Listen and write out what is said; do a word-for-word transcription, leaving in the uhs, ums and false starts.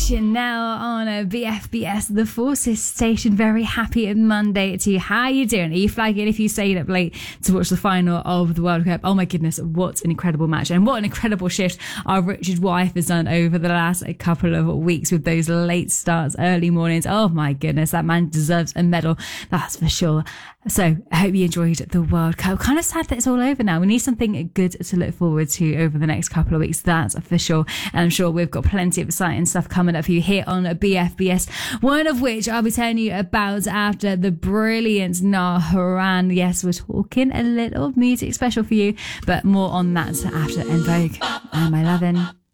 Chanel on a B F B S, the Forces Station. Very happy Monday to you. How are you doing? Are you flagging if you stayed up late to watch the final of the World Cup? Oh my goodness, what an incredible match, and what an incredible shift our Richard wife has done over the last couple of weeks with those late starts, early mornings. Oh my goodness, that man deserves a medal, that's for sure. So I hope you enjoyed the World Cup. Kind of sad that it's all over now. We need something good to look forward to over the next couple of weeks, that's for sure. And I'm sure we've got plenty of exciting stuff coming up for you here on B F B S. One of which I'll be telling you about after the brilliant Niall Horan. Yes, we're talking a little music special for you, but more on that after En Vogue. I'm eleven.